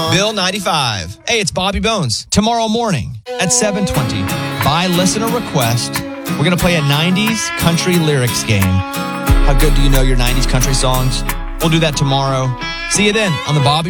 Bill 95. Hey, it's Bobby Bones. Tomorrow morning at 7:20, by listener request, we're going to play a 90s country lyrics game. How good do you know your 90s country songs? We'll do that tomorrow. See you then on the Bobby